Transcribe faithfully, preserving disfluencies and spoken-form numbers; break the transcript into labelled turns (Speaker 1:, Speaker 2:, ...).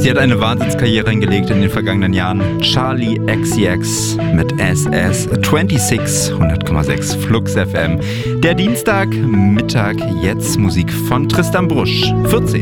Speaker 1: Sie hat eine Wahnsinnskarriere hingelegt in den vergangenen Jahren. Charli X C X mit S S sechsundzwanzig, hundert Komma sechs Flux F M. Der Dienstag, Mittag, jetzt Musik von Tristan Brusch. vierzehn.